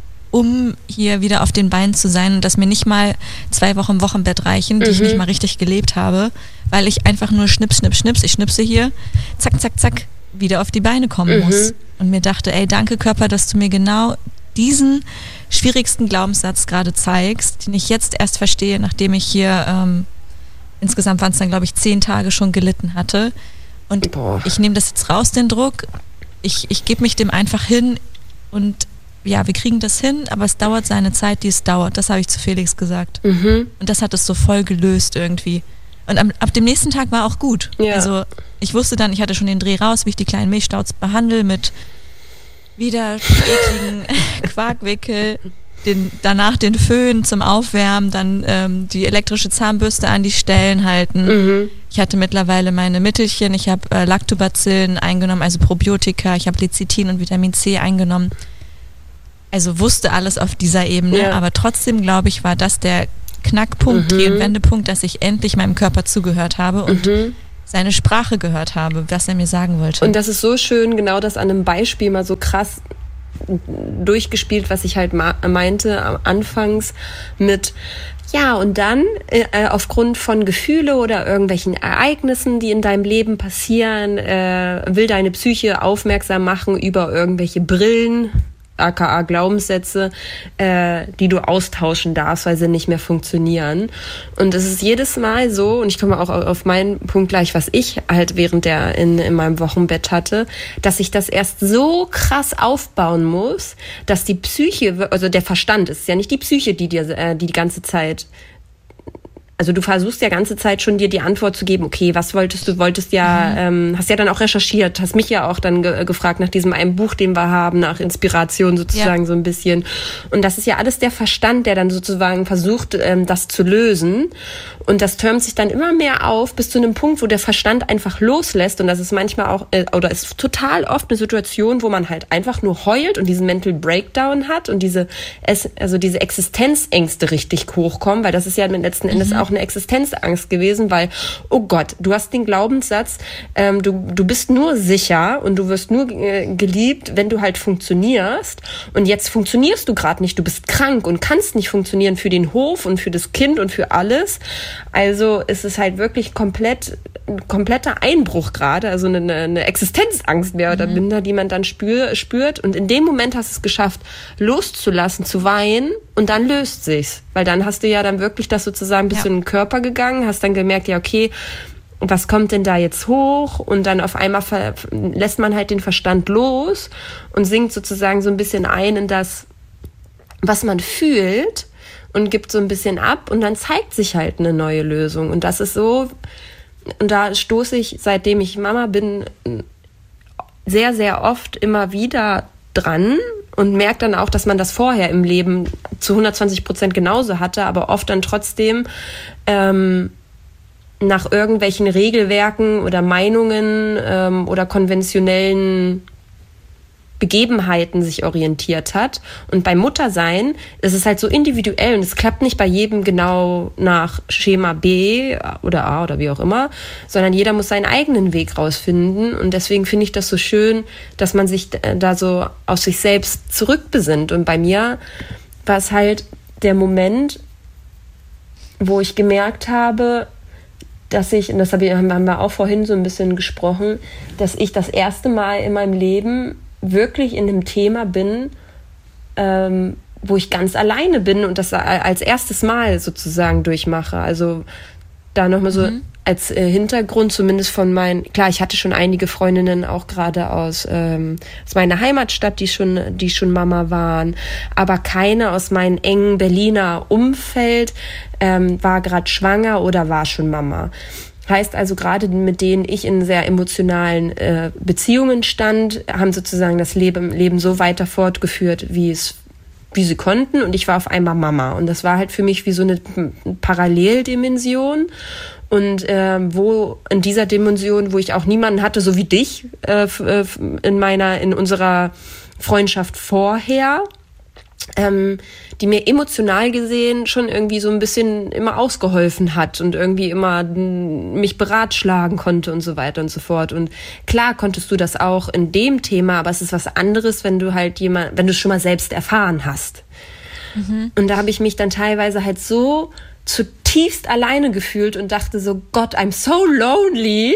um hier wieder auf den Beinen zu sein und dass mir nicht mal 2 Wochen im Wochenbett reichen, die ich nicht mal richtig gelebt habe, weil ich einfach nur schnips, ich schnipse hier, zack, wieder auf die Beine kommen muss. Und mir dachte, ey, danke Körper, dass du mir genau diesen schwierigsten Glaubenssatz gerade zeigst, den ich jetzt erst verstehe, nachdem ich hier insgesamt waren es dann, glaube ich, 10 Tage schon gelitten hatte. Und ich nehme das jetzt raus, den Druck. Ich gebe mich dem einfach hin und ja, wir kriegen das hin, aber es dauert seine Zeit, die es dauert. Das habe ich zu Felix gesagt. Und das hat es so voll gelöst irgendwie. Und ab dem nächsten Tag war auch gut. Ja. Also ich wusste dann, ich hatte schon den Dreh raus, wie ich die kleinen Milchstauds behandle mit wieder ekligen Quarkwickel, danach den Föhn zum Aufwärmen, dann die elektrische Zahnbürste an die Stellen halten. Ich hatte mittlerweile meine Mittelchen, ich habe Lactobacillen eingenommen, also Probiotika, ich habe Lecithin und Vitamin C eingenommen. Also wusste alles auf dieser Ebene, aber trotzdem, glaube ich, war das der Knackpunkt, Dreh- und Wendepunkt, dass ich endlich meinem Körper zugehört habe und seine Sprache gehört habe, was er mir sagen wollte. Und das ist so schön, genau das an einem Beispiel mal so krass durchgespielt, was ich halt meinte anfangs mit, ja, und dann aufgrund von Gefühle oder irgendwelchen Ereignissen, die in deinem Leben passieren, will deine Psyche aufmerksam machen über irgendwelche Brillen, aka Glaubenssätze, die du austauschen darfst, weil sie nicht mehr funktionieren. Und es ist jedes Mal so, und ich komme auch auf meinen Punkt gleich, was ich halt während in meinem Wochenbett hatte, dass ich das erst so krass aufbauen muss, dass die Psyche, also der Verstand, ist ja nicht die Psyche, die dir die ganze Zeit, also du versuchst ja ganze Zeit schon dir die Antwort zu geben, okay, was wolltest du? Wolltest ja, hast ja dann auch recherchiert, hast mich ja auch dann gefragt nach diesem einen Buch, den wir haben, nach Inspiration sozusagen so ein bisschen. Und das ist ja alles der Verstand, der dann sozusagen versucht, das zu lösen. Und das türmt sich dann immer mehr auf, bis zu einem Punkt, wo der Verstand einfach loslässt. Und das ist manchmal auch, oder ist total oft eine Situation, wo man halt einfach nur heult und diesen Mental Breakdown hat und diese Existenzängste richtig hochkommen, weil das ist ja letzten Endes auch eine Existenzangst gewesen, weil, oh Gott, du hast den Glaubenssatz, du bist nur sicher und du wirst nur geliebt, wenn du halt funktionierst. Und jetzt funktionierst du gerade nicht, du bist krank und kannst nicht funktionieren für den Hof und für das Kind und für alles. Also ist es halt wirklich ein kompletter Einbruch gerade, also eine Existenzangst mehr oder minder, die man dann spürt. Und in dem Moment hast du es geschafft, loszulassen, zu weinen, und dann löst sich's. Weil dann hast du ja dann wirklich das sozusagen bis in den Körper gegangen, hast dann gemerkt, ja okay, was kommt denn da jetzt hoch? Und dann auf einmal lässt man halt den Verstand los und sinkt sozusagen so ein bisschen ein in das, was man fühlt, und gibt so ein bisschen ab, und dann zeigt sich halt eine neue Lösung. Und das ist so, und da stoße ich, seitdem ich Mama bin, sehr, sehr oft immer wieder dran und merke dann auch, dass man das vorher im Leben zu 120% genauso hatte, aber oft dann trotzdem nach irgendwelchen Regelwerken oder Meinungen oder konventionellen Begebenheiten sich orientiert hat. Und beim Muttersein ist es halt so individuell, und es klappt nicht bei jedem genau nach Schema B oder A oder wie auch immer, sondern jeder muss seinen eigenen Weg rausfinden. Und deswegen finde ich das so schön, dass man sich da so auf sich selbst zurückbesinnt. Und bei mir war es halt der Moment, wo ich gemerkt habe, dass ich, und das haben wir auch vorhin so ein bisschen gesprochen, dass ich das erste Mal in meinem Leben wirklich in dem Thema bin, wo ich ganz alleine bin und das als erstes Mal sozusagen durchmache. Also da nochmal so als Hintergrund, zumindest von klar, ich hatte schon einige Freundinnen auch gerade aus meiner Heimatstadt, die schon Mama waren, aber keine aus meinem engen Berliner Umfeld war gerade schwanger oder war schon Mama. Heißt also, gerade mit denen ich in sehr emotionalen Beziehungen stand, haben sozusagen das Leben so weiter fortgeführt, wie sie konnten. Und ich war auf einmal Mama. Und das war halt für mich wie so eine Paralleldimension. Und wo in dieser Dimension, wo ich auch niemanden hatte, so wie dich, in unserer Freundschaft vorher, die mir emotional gesehen schon irgendwie so ein bisschen immer ausgeholfen hat und irgendwie immer mich beratschlagen konnte und so weiter und so fort. Und klar konntest du das auch in dem Thema, aber es ist was anderes, wenn du halt wenn du es schon mal selbst erfahren hast. Und da habe ich mich dann teilweise halt so zutiefst alleine gefühlt und dachte so, Gott, I'm so lonely.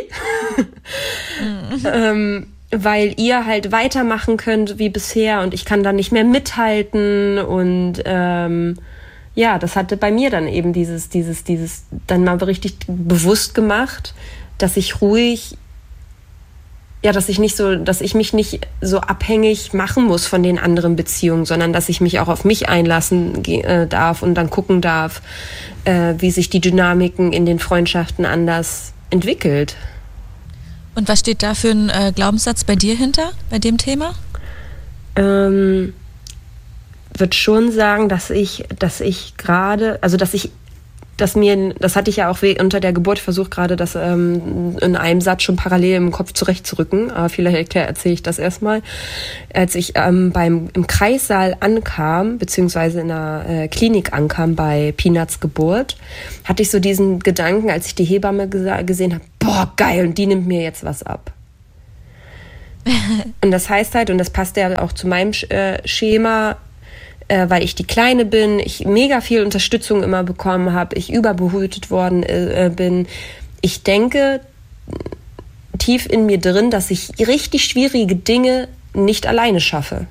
Weil ihr halt weitermachen könnt wie bisher und ich kann da nicht mehr mithalten. Und das hatte bei mir dann eben dieses dann mal richtig bewusst gemacht, dass ich mich nicht so abhängig machen muss von den anderen Beziehungen, sondern dass ich mich auch auf mich einlassen darf und dann gucken darf, wie sich die Dynamiken in den Freundschaften anders entwickelt. Und was steht da für ein Glaubenssatz bei dir hinter, bei dem Thema? Würde schon sagen, das hatte ich ja auch unter der Geburt, ich versuche gerade das in einem Satz schon parallel im Kopf zurechtzurücken, aber vielleicht erzähle ich das erstmal. Als ich im Kreissaal ankam, beziehungsweise in der Klinik ankam bei Peanuts Geburt, hatte ich so diesen Gedanken, als ich die Hebamme gesehen habe, boah, geil, und die nimmt mir jetzt was ab. Und das heißt halt, und das passt ja auch zu meinem Schema, weil ich die Kleine bin, ich mega viel Unterstützung immer bekommen habe, ich überbehütet worden bin. Ich denke tief in mir drin, dass ich richtig schwierige Dinge nicht alleine schaffe.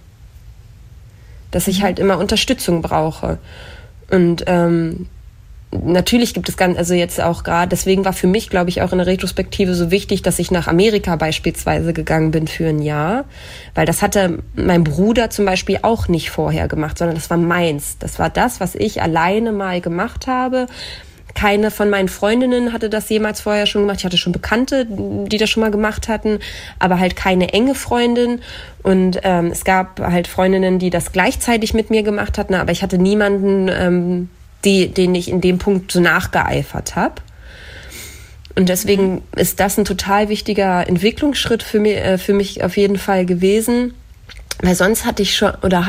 Dass ich halt immer Unterstützung brauche. Und natürlich gibt es also jetzt auch gerade, deswegen war für mich, glaube ich, auch in der Retrospektive so wichtig, dass ich nach Amerika beispielsweise gegangen bin für ein Jahr, weil das hatte mein Bruder zum Beispiel auch nicht vorher gemacht, sondern das war meins. Das war das, was ich alleine mal gemacht habe. Keine von meinen Freundinnen hatte das jemals vorher schon gemacht. Ich hatte schon Bekannte, die das schon mal gemacht hatten, aber halt keine enge Freundin. Und es gab halt Freundinnen, die das gleichzeitig mit mir gemacht hatten, aber ich hatte niemanden, den ich in dem Punkt so nachgeeifert habe. Und deswegen ist das ein total wichtiger Entwicklungsschritt für mich auf jeden Fall gewesen. Weil sonst hatte ich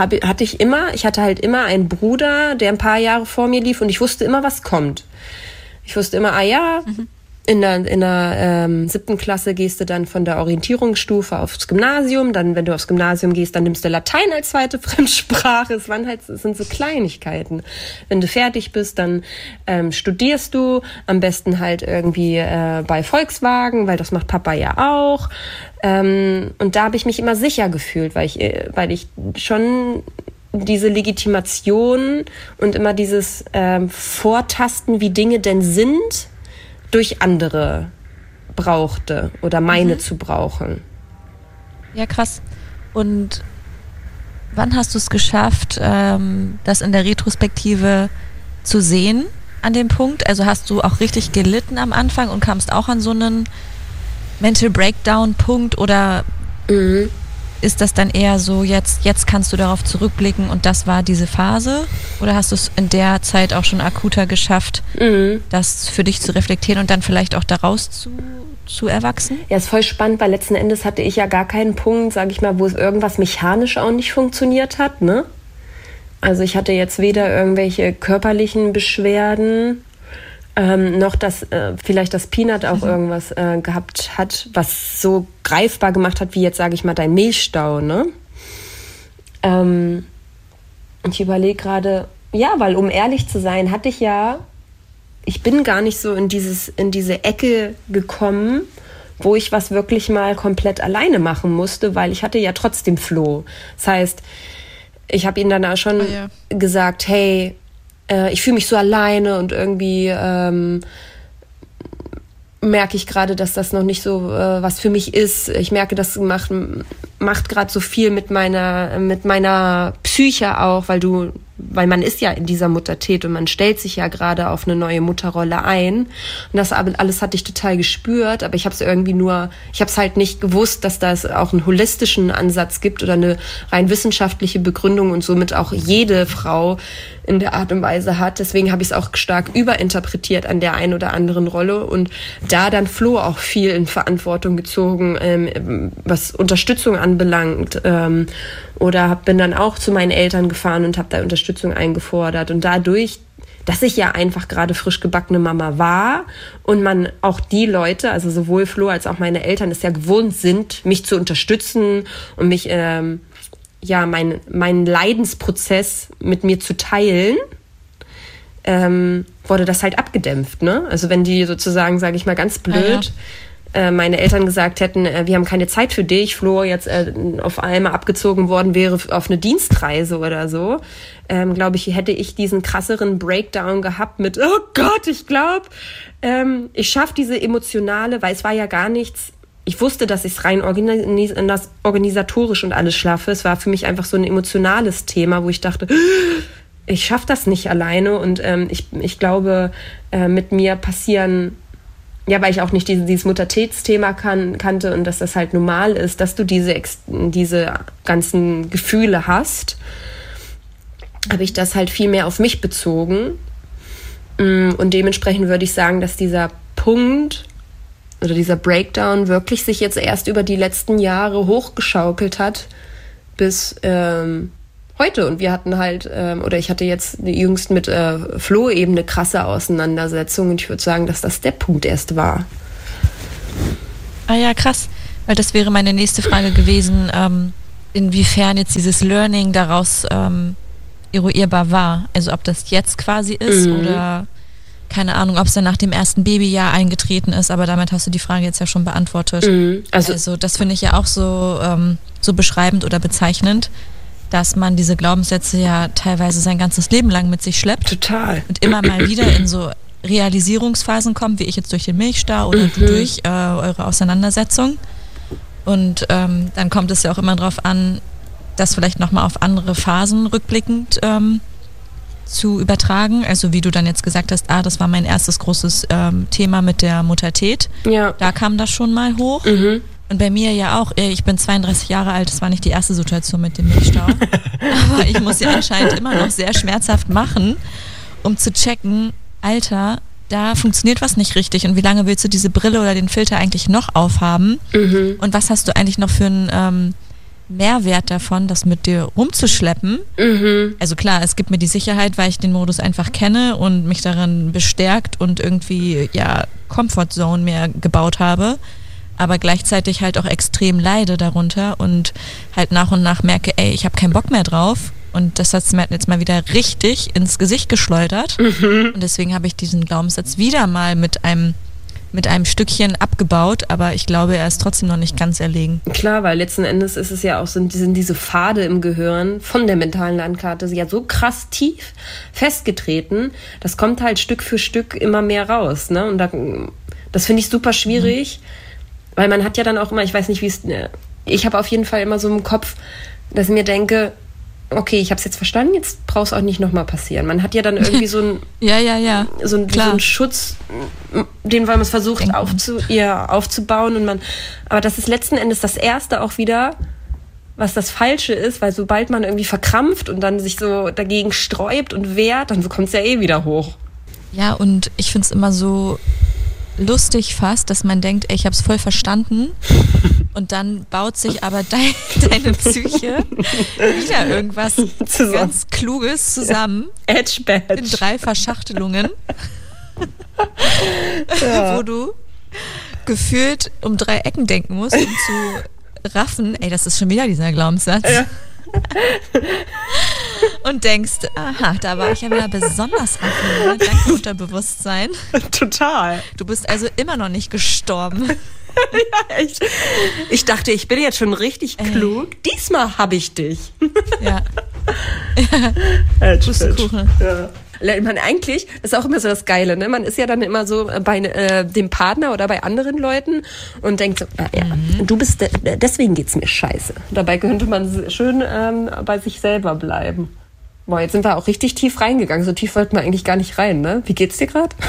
halt immer einen Bruder, der ein paar Jahre vor mir lief und ich wusste immer, was kommt. Ich wusste immer, in der 7. Klasse gehst du dann von der Orientierungsstufe aufs Gymnasium. Dann, wenn du aufs Gymnasium gehst, dann nimmst du Latein als zweite Fremdsprache. Es sind so Kleinigkeiten. Wenn du fertig bist, dann studierst du. Am besten halt irgendwie bei Volkswagen, weil das macht Papa ja auch. Und da habe ich mich immer sicher gefühlt, weil ich schon diese Legitimation und immer dieses Vortasten, wie Dinge denn sind, durch andere brauchte oder meine zu brauchen. Ja, krass. Und wann hast du es geschafft, das in der Retrospektive zu sehen an dem Punkt? Also hast du auch richtig gelitten am Anfang und kamst auch an so einen Mental Breakdown-Punkt oder ist das dann eher so, jetzt kannst du darauf zurückblicken und das war diese Phase? Oder hast du es in der Zeit auch schon akuter geschafft, das für dich zu reflektieren und dann vielleicht auch daraus zu erwachsen? Ja, ist voll spannend, weil letzten Endes hatte ich ja gar keinen Punkt, sage ich mal, wo es irgendwas mechanisch auch nicht funktioniert hat, ne? Also ich hatte jetzt weder irgendwelche körperlichen Beschwerden, noch dass vielleicht das Peanut auch irgendwas gehabt hat, was so greifbar gemacht hat, wie jetzt, sage ich mal, dein Milchstau, ne? Ich überlege gerade, ja, weil um ehrlich zu sein, ich bin gar nicht so in diese Ecke gekommen, wo ich was wirklich mal komplett alleine machen musste, weil ich hatte ja trotzdem Flo. Das heißt, ich habe ihm dann auch schon gesagt, hey, ich fühle mich so alleine und irgendwie merke ich gerade, dass das noch nicht so was für mich ist. Ich merke, das macht gerade so viel mit meiner Psyche auch, weil man ist ja in dieser Muttertät und man stellt sich ja gerade auf eine neue Mutterrolle ein. Und das alles hatte ich total gespürt, aber ich habe es halt nicht gewusst, dass da es auch einen holistischen Ansatz gibt oder eine rein wissenschaftliche Begründung und somit auch jede Frau in der Art und Weise hat. Deswegen habe ich es auch stark überinterpretiert an der einen oder anderen Rolle und da dann Flo auch viel in Verantwortung gezogen, was Unterstützung anbelangt. Oder bin dann auch zu meinen Eltern gefahren und habe da Unterstützung eingefordert. Und dadurch, dass ich ja einfach gerade frisch gebackene Mama war und man auch die Leute, also sowohl Flo als auch meine Eltern, es ja gewohnt sind, mich zu unterstützen und mich meinen Leidensprozess mit mir zu teilen, wurde das halt abgedämpft, ne? Also wenn die sozusagen, sage ich mal ganz blöd, meine Eltern gesagt hätten, wir haben keine Zeit für dich, Flo jetzt auf einmal abgezogen worden wäre auf eine Dienstreise oder so, glaube ich, hätte ich diesen krasseren Breakdown gehabt mit, oh Gott, ich glaube, ich schaffe diese emotionale, weil es war ja gar nichts. Ich wusste, dass ich es rein organisatorisch und alles schaffe. Es war für mich einfach so ein emotionales Thema, wo ich dachte, ich schaffe das nicht alleine. Und ich glaube, mit mir passieren Ja, weil ich auch nicht dieses Muttertätsthema kannte und dass das halt normal ist, dass du diese ganzen Gefühle hast, habe ich das halt viel mehr auf mich bezogen. Und dementsprechend würde ich sagen, dass dieser Punkt oder dieser Breakdown wirklich sich jetzt erst über die letzten Jahre hochgeschaukelt hat bis heute. Und wir hatten halt, oder ich hatte jetzt jüngst mit Flo eben eine krasse Auseinandersetzung und ich würde sagen, dass das der Punkt erst war. Ah ja, krass. Weil das wäre meine nächste Frage gewesen, inwiefern jetzt dieses Learning daraus eruierbar war. Also ob das jetzt quasi ist oder keine Ahnung, ob es dann nach dem ersten Babyjahr eingetreten ist, aber damit hast du die Frage jetzt ja schon beantwortet. Also das finde ich ja auch so beschreibend oder bezeichnend, dass man diese Glaubenssätze ja teilweise sein ganzes Leben lang mit sich schleppt. Total. Und immer mal wieder in so Realisierungsphasen kommt, wie ich jetzt durch den Milchstau oder du durch eure Auseinandersetzung. Und dann kommt es ja auch immer drauf an, das vielleicht nochmal auf andere Phasen rückblickend zu übertragen. Also wie du dann jetzt gesagt hast, das war mein erstes großes Thema mit der Muttertät. Ja. Da kam das schon mal hoch. Und bei mir ja auch, ich bin 32 Jahre alt, das war nicht die erste Situation mit dem Milchstau. Aber ich muss sie anscheinend immer noch sehr schmerzhaft machen, um zu checken, Alter, da funktioniert was nicht richtig und wie lange willst du diese Brille oder den Filter eigentlich noch aufhaben? Und was hast du eigentlich noch für einen Mehrwert davon, das mit dir rumzuschleppen? Also klar, es gibt mir die Sicherheit, weil ich den Modus einfach kenne und mich darin bestärkt und irgendwie, Comfort Zone mehr gebaut habe, aber gleichzeitig halt auch extrem leide darunter und halt nach und nach merke, ich habe keinen Bock mehr drauf und das hat es mir jetzt mal wieder richtig ins Gesicht geschleudert und deswegen habe ich diesen Glaubenssatz wieder mal mit einem Stückchen abgebaut, aber ich glaube, er ist trotzdem noch nicht ganz erlegen. Klar, weil letzten Endes ist es ja auch sind diese Pfade im Gehirn von der mentalen Landkarte ja so krass tief festgetreten, das kommt halt Stück für Stück immer mehr raus, ne? Und das finde ich super schwierig, weil man hat ja dann auch immer, ich weiß nicht, ich habe auf jeden Fall immer so im Kopf, dass ich mir denke, okay, ich habe es jetzt verstanden, jetzt braucht es auch nicht nochmal passieren. Man hat ja dann irgendwie so ein so einen Schutz, den man versucht aufzubauen aber das ist letzten Endes das Erste auch wieder, was das Falsche ist, weil sobald man irgendwie verkrampft und dann sich so dagegen sträubt und wehrt, dann kommt es ja wieder hoch. Ja, und ich finde es immer so lustig fast, dass man denkt, ich habe es voll verstanden und dann baut sich aber deine Psyche wieder irgendwas ganz Kluges zusammen Edge-Badge. in 3 Verschachtelungen, wo du gefühlt um 3 Ecken denken musst, um zu raffen, das ist schon wieder dieser Glaubenssatz. Ja. Und denkst, da war ich ja wieder besonders raffiniert. Danke, Unterbewusstsein. Total. Du bist also immer noch nicht gestorben. Ja, echt. Ich dachte, ich bin jetzt schon richtig klug. Diesmal habe ich dich. Ja. Pustekuchen. Ja. Man eigentlich, das ist auch immer so das Geile, ne? Man ist ja dann immer so bei dem Partner oder bei anderen Leuten und denkt so, du bist, deswegen geht's mir scheiße. Dabei könnte man schön bei sich selber bleiben. Boah, jetzt sind wir auch richtig tief reingegangen. So tief wollten wir eigentlich gar nicht rein, ne? Wie geht's dir gerade?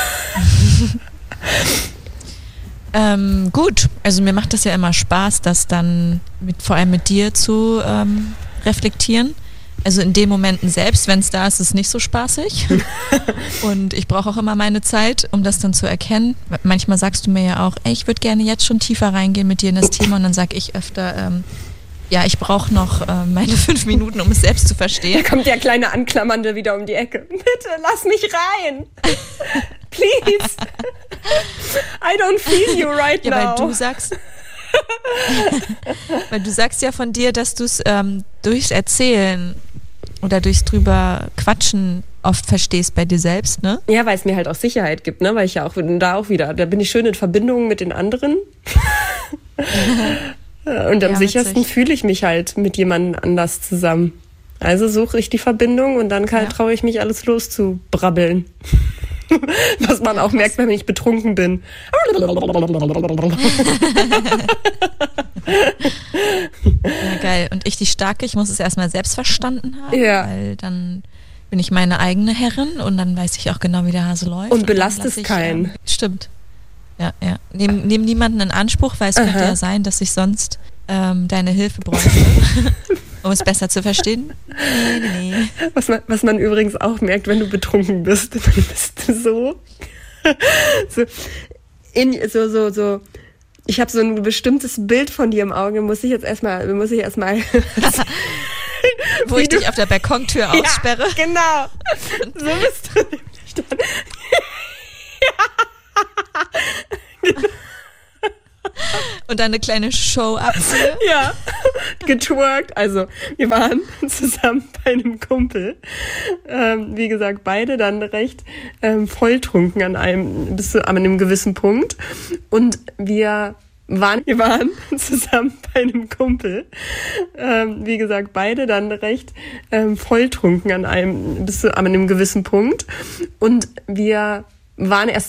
Gut, also mir macht das ja immer Spaß, das dann vor allem mit dir zu reflektieren. Also in den Momenten selbst, wenn es da ist, ist es nicht so spaßig. Und ich brauche auch immer meine Zeit, um das dann zu erkennen. Manchmal sagst du mir ja auch, ich würde gerne jetzt schon tiefer reingehen mit dir in das Thema. Und dann sage ich öfter, ich brauche noch meine 5 Minuten, um es selbst zu verstehen. Da kommt der kleine Anklammernde wieder um die Ecke. Bitte, lass mich rein. Please. I don't feel you right now. Weil du sagst ja von dir, dass du es durchs Erzählen oder durchs drüber Quatschen oft verstehst bei dir selbst, ne? Ja, weil es mir halt auch Sicherheit gibt, ne? Weil ich ja auch da bin ich schön in Verbindung mit den anderen. Und am sichersten fühle ich mich halt mit jemandem anders zusammen. Also suche ich die Verbindung und dann traue ich mich alles loszubrabbeln. Was man auch merkt, wenn ich betrunken bin. Ja, geil. Und ich die Starke, ich muss es erstmal selbst verstanden haben, weil dann bin ich meine eigene Herrin und dann weiß ich auch genau, wie der Hase läuft. Und belastest keinen. Stimmt. Ja. Nehm niemanden in Anspruch, weil es könnte ja sein, dass ich sonst deine Hilfe bräuchte, um es besser zu verstehen. Nee. Was man übrigens auch merkt, wenn du betrunken bist, dann bist du so ich habe so ein bestimmtes Bild von dir im Auge, muss ich erstmal wo ich dich auf der Balkontür aussperre. Ja, genau. So bist du nämlich dann. Genau. Und dann eine kleine Show abziehe. Ja, getwerkt. Also, wir waren zusammen bei einem Kumpel. Wie gesagt, beide dann recht volltrunken bis zu einem gewissen Punkt. Und wir waren zusammen bei einem Kumpel. Wie gesagt, beide dann recht volltrunken bis zu einem gewissen Punkt. Und wir waren erst